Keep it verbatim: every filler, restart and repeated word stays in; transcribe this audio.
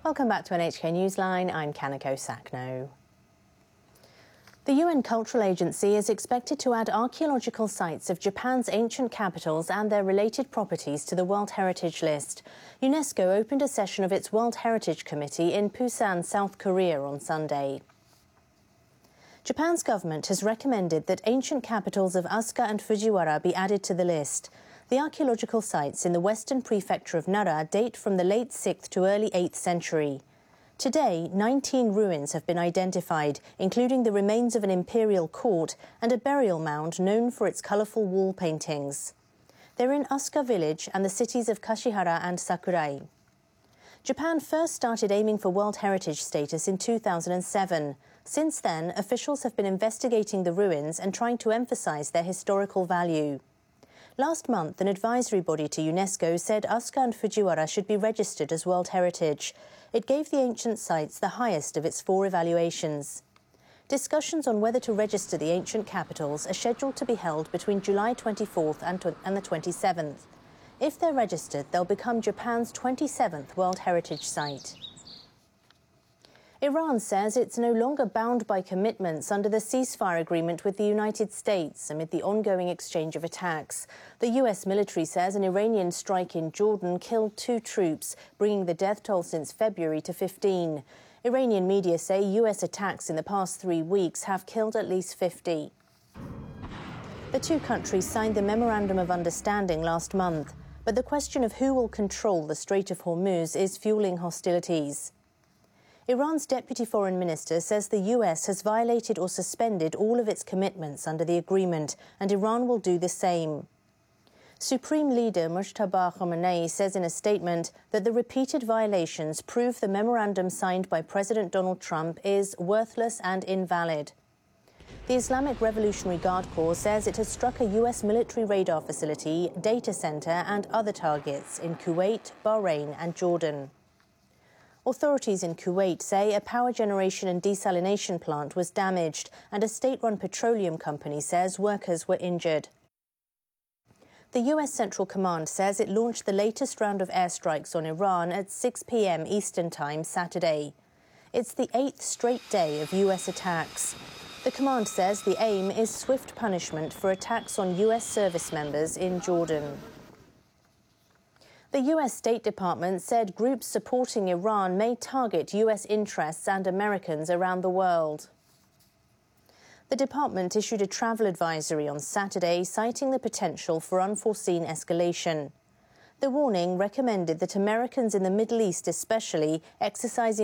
Welcome back to N H K Newsline. I'm Kanako Sakno. The U N Cultural Agency is expected to add archaeological sites of Japan's ancient capitals and their related properties to the World Heritage List. UNESCO opened a session of its World Heritage Committee in Busan, South Korea on Sunday. Japan's government has recommended that ancient capitals of Asuka and Fujiwara be added to the list. The archaeological sites in the western prefecture of Nara date from the late sixth to early eighth century. Today, nineteen ruins have been identified, including the remains of an imperial court and a burial mound known for its colourful wall paintings. They're in Asuka village and the cities of Kashihara and Sakurai. Japan first started aiming for World Heritage status in two thousand seven. Since then, officials have been investigating the ruins and trying to emphasise their historical value. Last month, an advisory body to UNESCO said Asuka and Fujiwara should be registered as World Heritage. It gave the ancient sites the highest of its four evaluations. Discussions on whether to register the ancient capitals are scheduled to be held between July twenty-fourth and, and the twenty-seventh. If they're registered, they'll become Japan's twenty-seventh World Heritage Site. Iran says it's no longer bound by commitments under the ceasefire agreement with the United States amid the ongoing exchange of attacks. The U S military says an Iranian strike in Jordan killed two troops, bringing the death toll since February to fifteen. Iranian media say U S attacks in the past three weeks have killed at least fifty. The two countries signed the Memorandum of Understanding last month, but the question of who will control the Strait of Hormuz is fueling hostilities. Iran's deputy foreign minister says the U S has violated or suspended all of its commitments under the agreement, and Iran will do the same. Supreme Leader Mojtaba Khamenei says in a statement that the repeated violations prove the memorandum signed by President Donald Trump is worthless and invalid. The Islamic Revolutionary Guard Corps says it has struck a U S military radar facility, data center and other targets in Kuwait, Bahrain and Jordan. Authorities in Kuwait say a power generation and desalination plant was damaged, and a state-run petroleum company says workers were injured. The U S Central Command says it launched the latest round of airstrikes on Iran at six p m Eastern Time Saturday. It's the eighth straight day of U S attacks. The command says the aim is swift punishment for attacks on U S service members in Jordan. The U S State Department said groups supporting Iran may target U S interests and Americans around the world. The department issued a travel advisory on Saturday, citing the potential for unforeseen escalation. The warning recommended that Americans in the Middle East especially exercising